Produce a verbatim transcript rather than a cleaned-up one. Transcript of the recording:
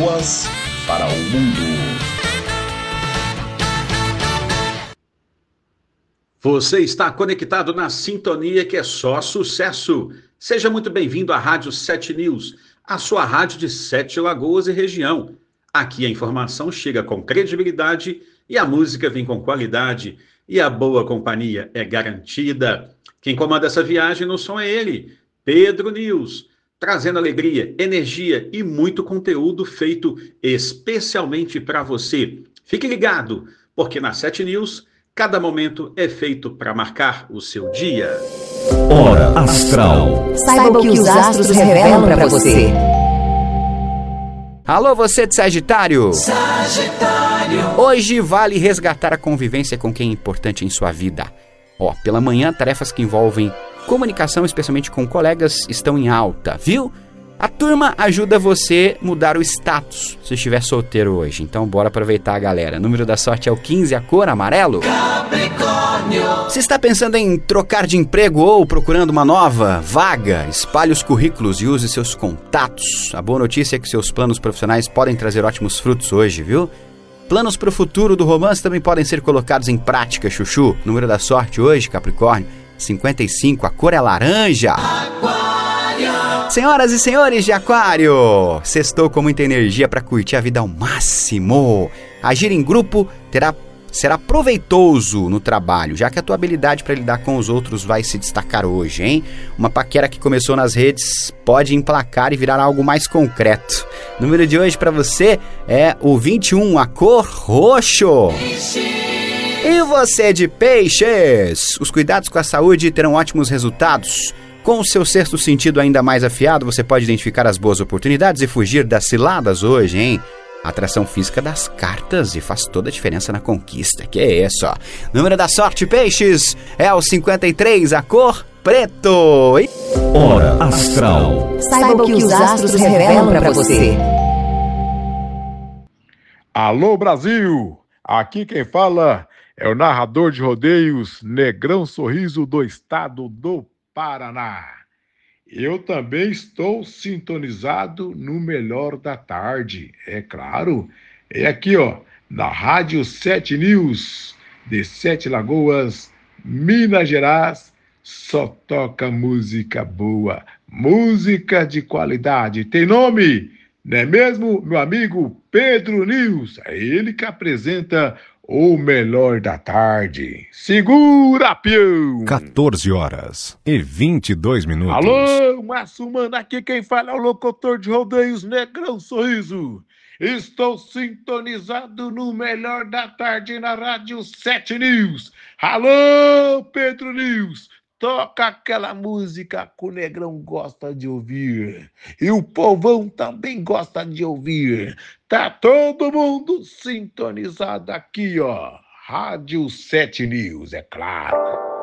Alagoas, para o mundo. Você está conectado na sintonia que é só sucesso. Seja muito bem-vindo à Rádio Sete News, a sua rádio de Sete Lagoas e região. Aqui a informação chega com credibilidade e a música vem com qualidade e a boa companhia é garantida. Quem comanda essa viagem no som é ele, Pedro News, trazendo alegria, energia e muito conteúdo feito especialmente para você. Fique ligado, porque na Sete News cada momento é feito para marcar o seu dia. Hora Astral. Saiba o que os astros revelam para você. Alô, você de Sagitário? Sagitário. Hoje vale resgatar a convivência com quem é importante em sua vida. Ó, pela manhã, tarefas que envolvem comunicação, especialmente com colegas, estão em alta, viu? A turma ajuda você a mudar o status se estiver solteiro hoje. Então bora aproveitar, galera. O número da sorte é o quinze, a cor amarelo. Capricórnio. Se está pensando em trocar de emprego ou procurando uma nova vaga, espalhe os currículos e use seus contatos. A boa notícia é que seus planos profissionais podem trazer ótimos frutos hoje, viu? Planos para o futuro do romance também podem ser colocados em prática, chuchu. O número da sorte hoje, Capricórnio, cinquenta e cinco, a cor é laranja. Aquário. Senhoras e senhores de Aquário, sextou com muita energia para curtir a vida ao máximo. Agir em grupo terá, será proveitoso no trabalho, já que a tua habilidade para lidar com os outros vai se destacar hoje, hein? Uma paquera que começou nas redes pode emplacar e virar algo mais concreto. O número de hoje para você é o vinte e um, a cor roxo. E você de Peixes, os cuidados com a saúde terão ótimos resultados. Com o seu sexto sentido ainda mais afiado, você pode identificar as boas oportunidades e fugir das ciladas hoje, hein? A atração física das cartas e faz toda a diferença na conquista. Que é isso, ó. Número da sorte, Peixes, é o cinquenta e três, a cor preto. E... Hora Astral. Saiba o que os astros revelam para você. Alô, Brasil! Aqui quem fala é o narrador de rodeios Negrão Sorriso do estado do Paraná. Eu também estou sintonizado no melhor da tarde, é claro. É aqui, ó, na Rádio Sete News, de Sete Lagoas, Minas Gerais, só toca música boa, música de qualidade. Tem nome, não é mesmo, meu amigo Pedro News? É ele que apresenta o melhor da tarde. Segura, peão! quatorze horas e vinte e dois minutos. Alô, Massumana, aqui quem fala é o locutor de rodeios Negrão Sorriso. Estou sintonizado no melhor da tarde na Rádio Sete News. Alô, Pedro News. Toca aquela música que o Negrão gosta de ouvir. E o povão também gosta de ouvir. Tá todo mundo sintonizado aqui, ó. Rádio Sete News, é claro.